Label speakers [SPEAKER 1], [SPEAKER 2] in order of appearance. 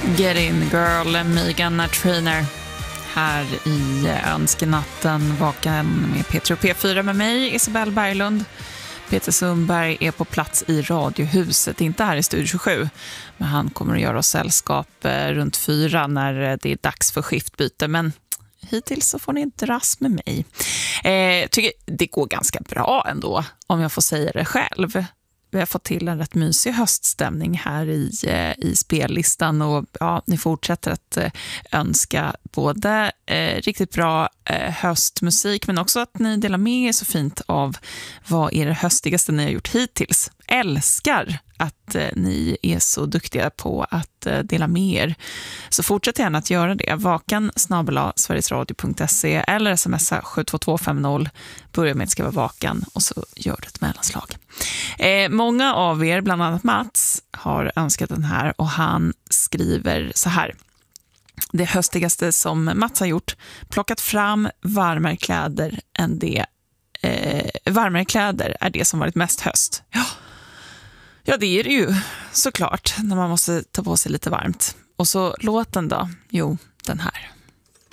[SPEAKER 1] Get in girl, Meghan Trainor här i Önskenatten, vaken med Peter och P4 med mig, Isabelle Berglund. Peter Sundberg är på plats i Radiohuset, inte här i Studio 27, men han kommer att göra oss sällskap runt 4 när det är dags för skiftbyte, men hittills så får ni dras med mig. Tycker det går ganska bra ändå, om jag får säga det själv. Vi har fått till en rätt mysig höststämning här i spellistan, och ja, ni fortsätter att önska både riktigt bra höstmusik, men också att ni delar med er så fint av vad är det höstigaste ni har gjort hittills. Älskar att ni är så duktiga på att dela med er. Så fortsätt gärna att göra det. vakan@sverigesradio.se eller smsa 72250. Börja med att skriva vakan och så gör du ett mellanslag. Många av er, bland annat Mats, har önskat den här, och han skriver så här: det höstigaste som Mats har gjort, plockat fram varmare kläder är det som varit mest höst. Ja, det är det ju såklart när man måste ta på sig lite varmt. Och så låten då? Jo, den här.